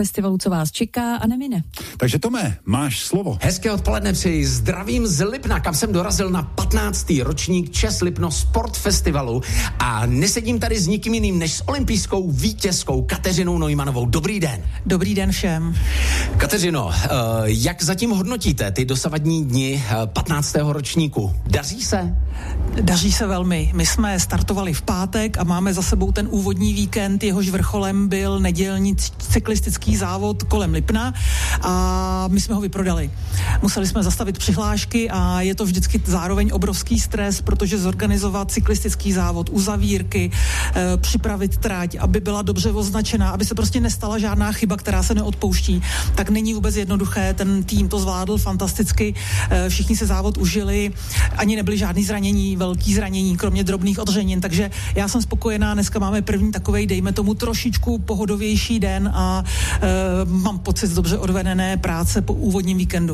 festivalu, co vás čeká a nemine. Takže Tome, máš slovo. Hezké odpoledne přeji, zdravím z Lipna, kam jsem dorazil na 15. ročník ČES Lipno Sport Festivalu a nesedím tady s nikým jiným než s olympijskou vítězkou Kateřinou Neumannovou. Dobrý den. Dobrý den všem. Kateřino, jak zatím hodnotíte ty dosavadní dny 15. ročníku? Daří se? Daří se velmi. My jsme startovali v pátek a máme za sebou ten úvodní víkend, jehož vrcholem byl nedělní cyklistický závod kolem Lipna a my jsme ho vyprodali. Museli jsme zastavit přihlášky a je to vždycky zároveň obrovský stres, protože zorganizovat cyklistický závod, uzavírky, připravit trať, aby byla dobře označená, aby se prostě nestala žádná chyba, která se neodpouští, tak není vůbec jednoduché. Ten tým to zvládl fantasticky, všichni se závod užili, ani nebyly žádný zranění, velký zranění, kromě drobných odřenin, takže já jsem spokojená, dneska máme první takovej, dejme tomu trošičku pohodovější den a mám pocit z dobře odvedené práce po úvodním víkendu.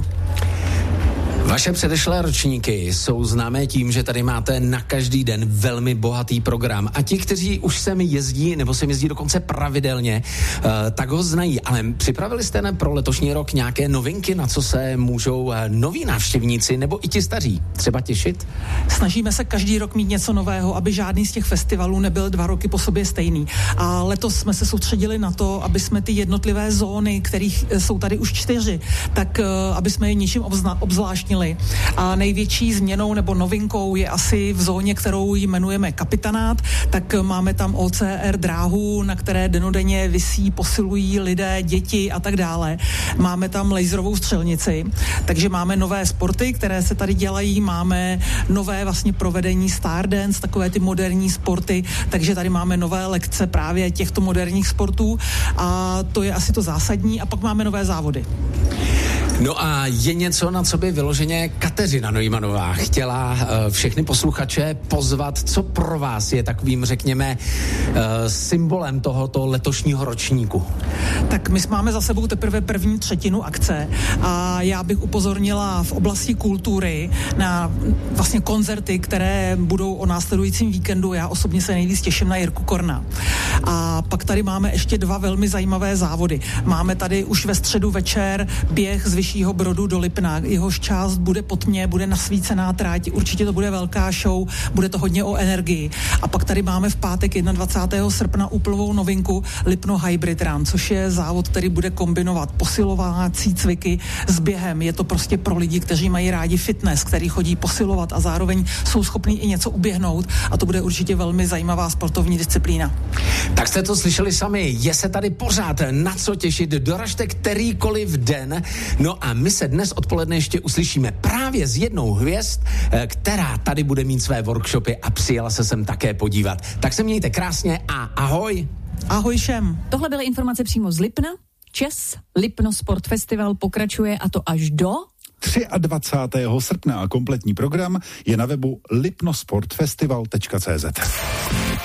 Vaše předešlé ročníky jsou známé tím, že tady máte na každý den velmi bohatý program a ti, kteří už sem jezdí, nebo sem jezdí dokonce pravidelně, tak ho znají. Ale připravili jste pro letošní rok nějaké novinky, na co se můžou noví návštěvníci nebo i ti staří třeba těšit? Snažíme se každý rok mít něco nového, aby žádný z těch festivalů nebyl 2 roky po sobě stejný. A letos jsme se soustředili na to, aby jsme ty jednotlivé zóny, kterých jsou tady už 4, tak aby jsme je něčím obzvláštnili. A největší změnou nebo novinkou je asi v zóně, kterou jmenujeme Kapitanát, tak máme tam OCR dráhu, na které denodenně visí, posilují lidé, děti a tak dále. Máme tam laserovou střelnici, takže máme nové sporty, které se tady dělají, máme nové vlastně provedení Stardance, takové ty moderní sporty, takže tady máme nové lekce právě těchto moderních sportů a to je asi to zásadní a pak máme nové závody. No a je něco, na co by vyloženě Kateřina Neumannová chtěla všechny posluchače pozvat, co pro vás je takovým, řekněme, symbolem tohoto letošního ročníku? Tak my máme za sebou teprve první třetinu akce a já bych upozornila v oblasti kultury na vlastně koncerty, které budou o následujícím víkendu. Já osobně se nejvíc těším na Jirku Korna. A pak tady máme ještě 2 velmi zajímavé závody. Máme tady už ve středu večer běh z Vyššího Brodu do Lipna. Jehož část bude po tmě, bude nasvícená trať, určitě to bude velká show, bude to hodně o energii. A pak tady máme v pátek 21. srpna úplnou novinku Lipno Hybrid Run, což je závod, který bude kombinovat posilovací cviky s během. Je to prostě pro lidi, kteří mají rádi fitness, kteří chodí posilovat a zároveň jsou schopní i něco uběhnout a to bude určitě velmi zajímavá sportovní disciplína. Tak jste to slyšeli sami, je se tady pořád na co těšit, doražte kterýkoliv den. No a my se dnes odpoledne ještě uslyšíme právě s jednou hvězd, která tady bude mít své workshopy a přijela se sem také podívat. Tak se mějte krásně a ahoj. Ahoj všem. Tohle byly informace přímo z Lipna. ČES Lipno Sport Festival pokračuje a to až do 23. srpna a kompletní program je na webu lipnosportfestival.cz.